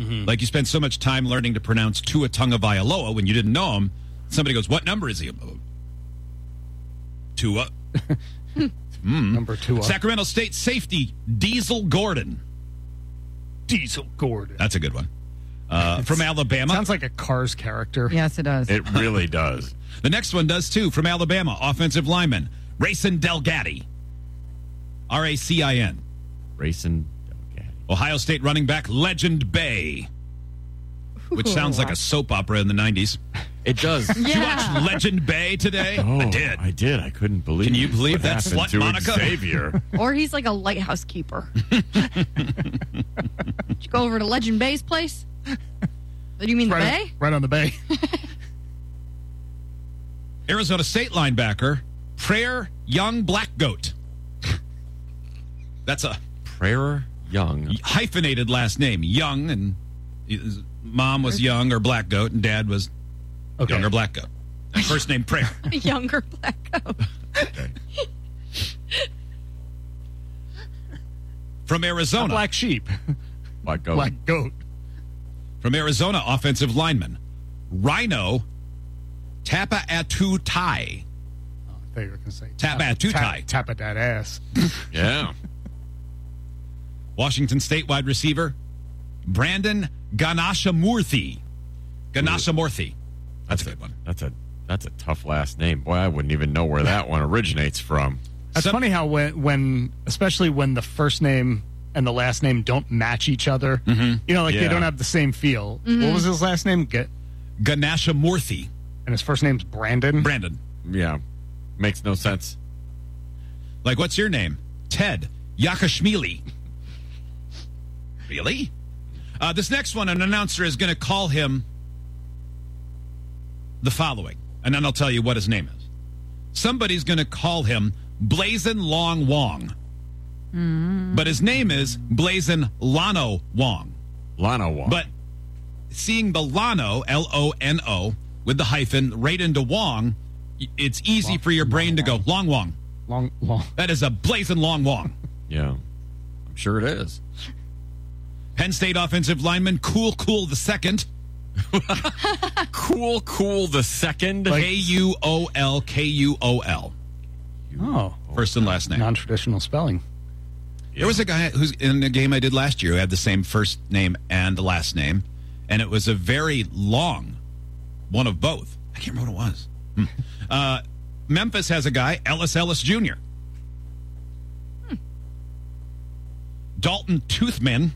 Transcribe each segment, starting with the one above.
Like you spend so much time learning to pronounce Tua Tagovailoa when you didn't know him. Somebody goes, "What number is he?" Tua. Number 2. Sacramento State safety Diesel Gordon. Diesel Gordon. That's a good one. From Alabama. Sounds like a Cars character. Yes, it does. It really does. The next one does too. From Alabama, offensive lineman Racin Delgatti. Racin. Racing. Okay. Ohio State running back Legend Bay. Which sounds like a soap opera in the 90s. It does. Did you watch Legend Bay today? Oh, I did. I did. I couldn't believe. Can you believe what that happened slut to Monica? Xavier? Or he's like a lighthouse keeper. Did you go over to Legend Bay's place? Do you mean the bay? Right on the bay. Arizona State linebacker Prayer Young Blackgoat. That's a Prayer Young. hyphenated last name. Young, and his mom was Young or Blackgoat, and dad was Young or Blackgoat. And first name Prayer. Younger black goat. From Arizona. Black sheep. Black goat. Black goat. From Arizona, offensive lineman Rhino Tapa'atu Tai. I thought you were going to say Tapa'atu Tai. Tap at that ass. Yeah. Washington State wide receiver Brandon Ganashamurthy. Ganashamurthy. That's a good one. That's a tough last name. Boy, I wouldn't even know where that one originates from. That's funny how when especially when the first name and the last name don't match each other. You know, like they Yeah. don't have the same feel. What was his last name? Ganashamurthy. And his first name's Brandon. Brandon. Yeah. Makes no sense. Like, what's your name? Ted Yakashmili. Really? This next one, an announcer is going to call him the following, and then I'll tell you what his name is. Somebody's going to call him Blazin' Long Wong. But his name is Blazin' Lano Wong. Lana Wong. But seeing the Lano, Lono, with the hyphen right into Wong, it's easy for your brain to go, Long Wong. Long. That is a Blazin' Long Wong. Yeah. I'm sure it is. Penn State offensive lineman Cool the Second. Cool the second. Kuol. Oh. First and last name. Non-traditional spelling. There was a guy who's in a game I did last year who had the same first name and the last name, and it was a very long one of both. I can't remember what it was. Memphis has a guy, Ellis Jr. Dalton Toothman.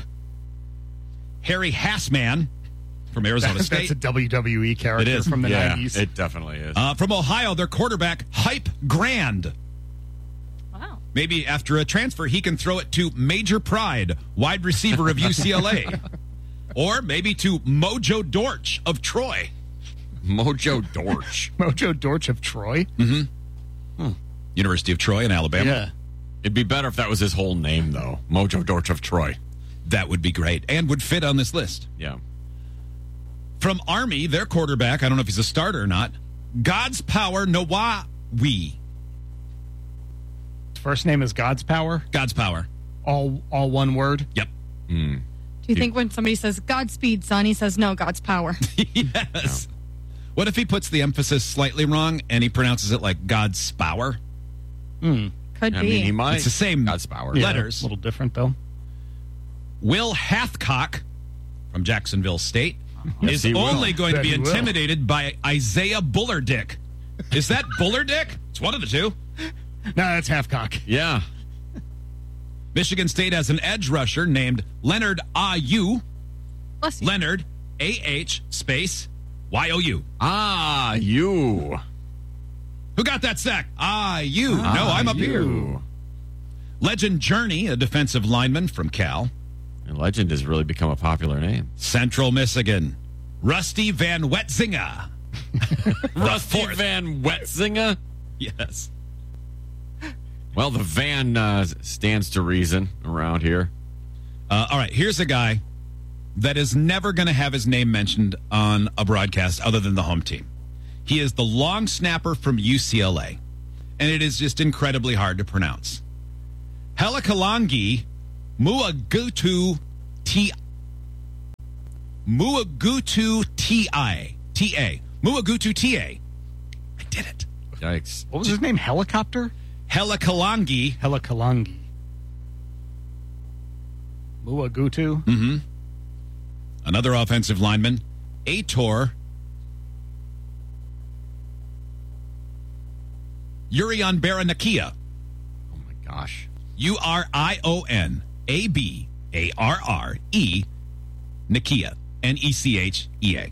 Harry Hassman from Arizona State. That's a WWE character It is. from the Yeah, 90s. it definitely is. From Ohio, their quarterback, Hype Grand. Wow. Maybe after a transfer, he can throw it to Major Pride, wide receiver of UCLA. Or maybe to Mojo Dortch of Troy. Mojo Dortch. Mojo Dortch of Troy. University of Troy in Alabama. Yeah. It'd be better if that was his whole name, though. Mojo Dortch of Troy. That would be great and would fit on this list. Yeah. From Army, their quarterback, I don't know if he's a starter or not, God's Power Nawawi. First name is God's Power. God's Power. All one word. Yep. Do you think when somebody says Godspeed, son, he says no, God's power? Yes. What if he puts the emphasis slightly wrong and he pronounces it like God's Power? Could I be. mean, he might. It's the same God's power. Yeah, letters. A little different though. Will Hathcock from Jacksonville State Yes, is he will. only going to Bet be he will. intimidated by Isaiah Bullerdick. Is that Bullerdick? It's one of the two. No, that's Halfcock. Yeah. Michigan State has an edge rusher named Leonard Ayu. Bless you. Leonard, A-H, space, Y-O-U. Ah, you. Who got that sack? You. No, I'm up here. You. Legend Journey, a defensive lineman from Cal. And Legend has really become a popular name. Central Michigan. Rusty Van Wetzinga. Rusty fourth. Van Wetzinga? Yes. Well, the van stands to reason around here. All right, here's a guy that is never going to have his name mentioned on a broadcast other than the home team. He is the long snapper from UCLA, and it is just incredibly hard to pronounce. Helikalangi Muagutu Muagutu T.A. Muagutu T.A. I did it. Yikes. What was his name? Helicopter? Helikalangi. Helikalangi. Muagutu. Mm-hmm. Another offensive lineman, Aitor Urion Baranakia. Oh, my gosh. Urionabbarre Nakia. Nechea.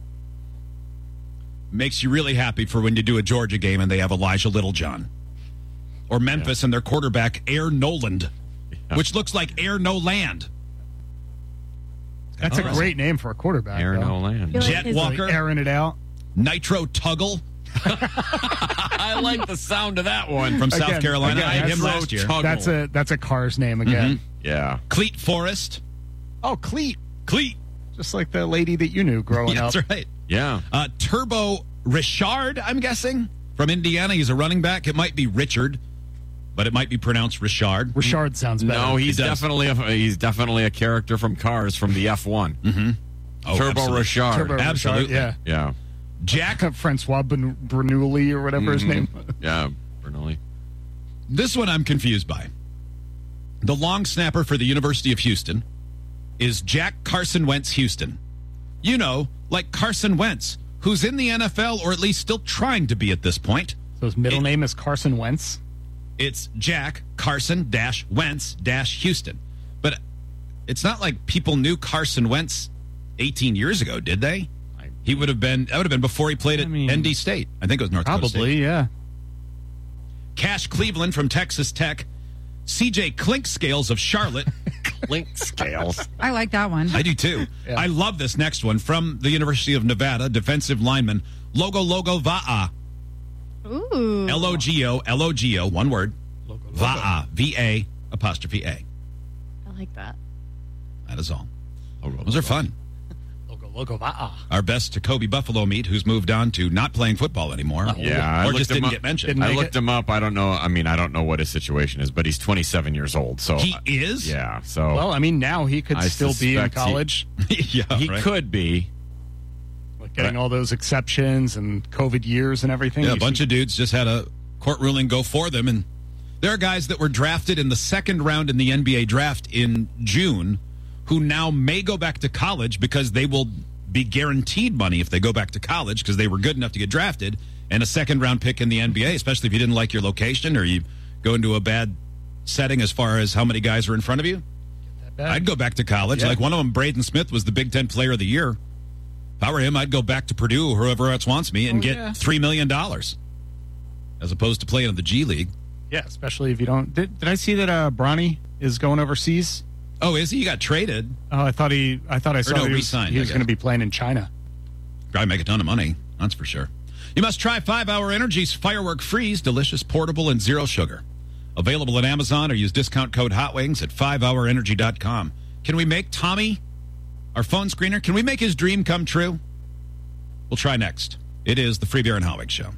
Makes you really happy for when you do a Georgia game and they have Elijah Littlejohn. Or Memphis and their quarterback, Air Noland, which looks like Air No Land. That's a great name for a quarterback. Aaron though. O'Land. Feel like Jet his- Walker. Like airing it out. Nitro Tuggle I like the sound of that one. from South Again, Carolina. I had him Nitro last year. Tuggle. That's a car's name again. Yeah. Cleat Forrest. Oh, Cleat. Cleat. Just like the lady that you knew growing Yeah, up. that's right. Yeah. Turbo Richard, I'm guessing, from Indiana. He's a running back. It might be Richard, but it might be pronounced Richard. Richard sounds better. No, he's He does. definitely a character from Cars from the F1. Oh, Turbo absolutely. Richard. Turbo Richard, Absolutely. yeah. Yeah. Jack. Francois Bernoulli or whatever his name was. Yeah. Bernoulli. This one I'm confused by. The long snapper for the University of Houston is Jack Carson Wentz Houston. You know, like Carson Wentz, who's in the NFL or at least still trying to be at this point. So his middle name is Carson Wentz. It's Jack Carson Wentz Houston. But it's not like people knew Carson Wentz 18 years ago, did they? That would have been before he played at ND State. I think it was North Dakota State. Probably, yeah. Cash Cleveland from Texas Tech. CJ Clinkscales of Charlotte. Link scales. I like that one. I do too. Yeah. I love this next one from the University of Nevada, defensive lineman Logo Va'a. Ooh. Logo, one word. Va'a, V-A, apostrophe A. I like that. That is all. Those are fun. Logo Va'a. Our best Jacoby Buffalo meet, who's moved on to not playing football anymore. Yeah, I Or looked just him didn't up. get mentioned. Didn't I make looked it? him up. I don't know. I mean, I don't know what his situation is, but he's 27 years old. So He is? Yeah. So Well, I mean, now he could I still be in suspect he- college. Yeah, he right. could be. Like getting all those exceptions and COVID years and everything. Yeah, a bunch of dudes just had a court ruling go for them. And there are guys that were drafted in the second round in the NBA draft in June who now may go back to college because they will be guaranteed money if they go back to college because they were good enough to get drafted, and a second round pick in the NBA, especially if you didn't like your location or you go into a bad setting as far as how many guys are in front of you. I'd go back to college. Yeah. Like one of them, Braden Smith, was the Big Ten Player of the Year. If I were him, I'd go back to Purdue or whoever else wants me and get $3 million as opposed to playing in the G League. Yeah, especially if you don't. Did I see that Bronny is going overseas? Oh, is he? He got traded. Oh, I thought I saw no, he was, re-signed, he I was guess. going to be playing in China. Probably make a ton of money. That's for sure. You must try 5-Hour Energy's Firework Freeze, delicious, portable, and zero sugar. Available at Amazon or use discount code HOTWINGS at 5hourenergy.com. Can we make Tommy, our phone screener, can we make his dream come true? We'll try next. It is the Free Beer and Howig Show.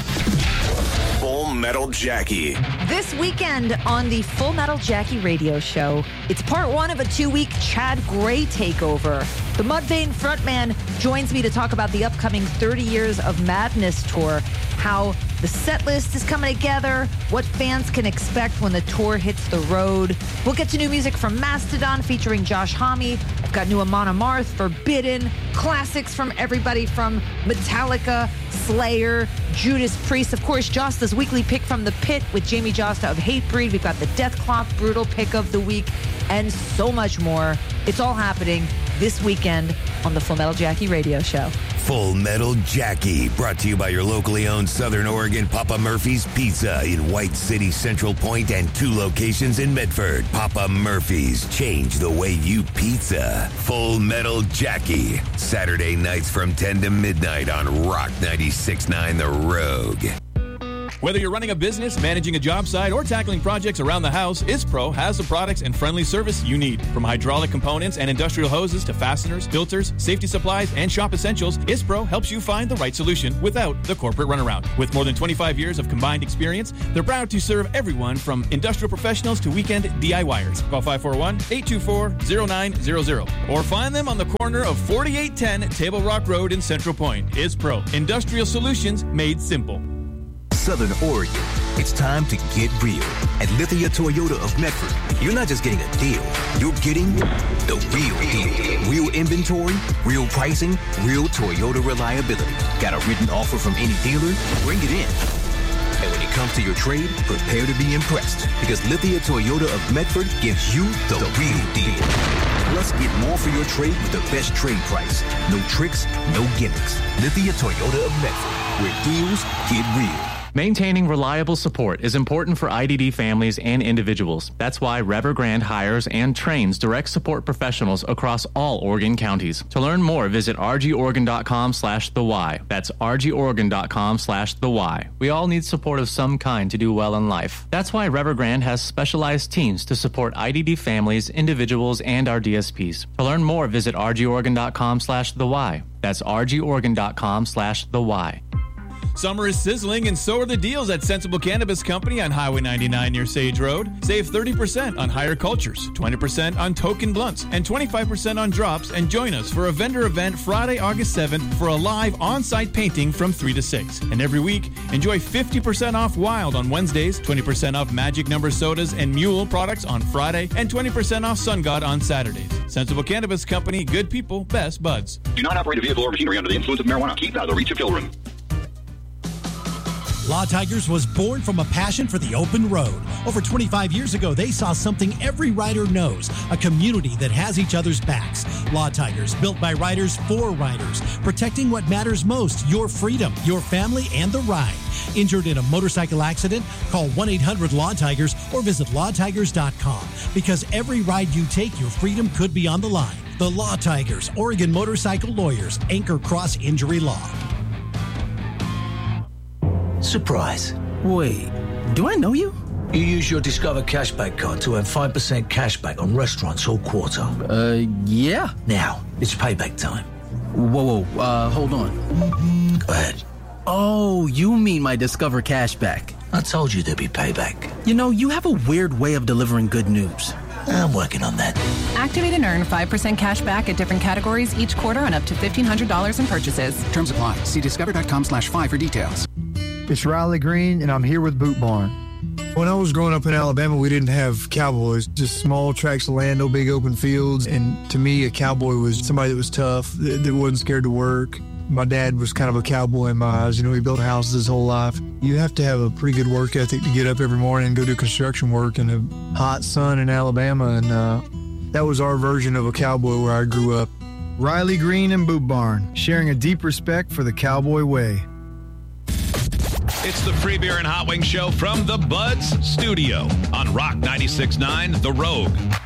Full Metal Jackie. This weekend on the Full Metal Jackie radio show, it's part one of a 2-week Chad Gray takeover. The Mudvayne frontman joins me to talk about the upcoming 30 Years of Madness tour, how the set list is coming together, what fans can expect when the tour hits the road. We'll get to new music from Mastodon featuring Josh Homme. I've got new Amon Amarth, Forbidden, classics from everybody from Metallica, Slayer, Judas Priest. Of course, Josta's weekly pick from the pit with Jamie Josta of Hatebreed. We've got the Deathcloth Brutal pick of the week and so much more. It's all happening this weekend on the Full Metal Jackie radio show. Full Metal Jackie, brought to you by your locally owned Southern Oregon Papa Murphy's Pizza in White City, Central Point, and 2 locations in Medford. Papa Murphy's, change the way you pizza. Full Metal Jackie, Saturday nights from 10 to midnight on Rock 96.9 The Rogue. Whether you're running a business, managing a job site, or tackling projects around the house, ISPRO has the products and friendly service you need. From hydraulic components and industrial hoses to fasteners, filters, safety supplies, and shop essentials, ISPRO helps you find the right solution without the corporate runaround. With more than 25 years of combined experience, they're proud to serve everyone from industrial professionals to weekend DIYers. Call 541-824-0900 or find them on the corner of 4810 Table Rock Road in Central Point. ISPRO, industrial solutions made simple. Southern Oregon, it's time to get real. At Lithia Toyota of Medford, you're not just getting a deal, you're getting the real deal. Real inventory, real pricing, real Toyota reliability. Got a written offer from any dealer? Bring it in. And when it comes to your trade, prepare to be impressed, because Lithia Toyota of Medford gives you the real deal. Plus, get more for your trade with the best trade price. No tricks, no gimmicks. Lithia Toyota of Medford, where deals get real. Maintaining reliable support is important for IDD families and individuals. That's why Evergrande hires and trains direct support professionals across all Oregon counties. To learn more, visit rgoregon.com/thewhy. That's rgoregon.com/thewhy. We all need support of some kind to do well in life. That's why Evergrande has specialized teams to support IDD families, individuals, and our DSPs. To learn more, visit rgoregon.com/thewhy. That's rgoregon.com/thewhy. Summer is sizzling, and so are the deals at Sensible Cannabis Company on Highway 99 near Sage Road. Save 30% on higher cultures, 20% on token blunts, and 25% on drops, and join us for a vendor event Friday, August 7th for a live on-site painting from 3 to 6. And every week, enjoy 50% off Wild on Wednesdays, 20% off Magic Number sodas and Mule products on Friday, and 20% off Sun God on Saturdays. Sensible Cannabis Company, good people, best buds. Do not operate a vehicle or machinery under the influence of marijuana. Keep out of the reach of children. Law Tigers was born from a passion for the open road. Over 25 years ago, they saw something every rider knows, a community that has each other's backs. Law Tigers, built by riders for riders, protecting what matters most, your freedom, your family, and the ride. Injured in a motorcycle accident? Call 1-800-LAW-TIGERS or visit lawtigers.com. Because every ride you take, your freedom could be on the line. The Law Tigers, Oregon Motorcycle Lawyers, Anchor Cross Injury Law. Surprise. Wait, do I know you? You use your Discover Cashback card to earn 5% cashback on restaurants all quarter. Yeah. Now, it's payback time. Whoa, hold on. Go ahead. Oh, you mean my Discover Cashback. I told you there'd be payback. You know, you have a weird way of delivering good news. I'm working on that. Activate and earn 5% cash back at different categories each quarter on up to $1,500 in purchases. Terms apply. See discover.com/5 for details. It's Riley Green, and I'm here with Boot Barn. When I was growing up in Alabama, we didn't have cowboys, just small tracts of land, no big open fields. And to me, a cowboy was somebody that was tough, that wasn't scared to work. My dad was kind of a cowboy in my eyes. You know, he built houses his whole life. You have to have a pretty good work ethic to get up every morning and go do construction work in a hot sun in Alabama. And that was our version of a cowboy where I grew up. Riley Green and Boot Barn, sharing a deep respect for the cowboy way. It's the Free Beer and Hot Wings Show from the Buds Studio on Rock 96.9 The Rogue.